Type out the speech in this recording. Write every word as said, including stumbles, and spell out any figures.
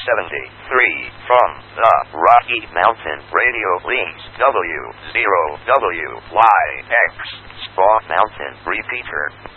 seventy-three from the Rocky Mountain Radio Links W zero W Y X Spa Mountain Repeater.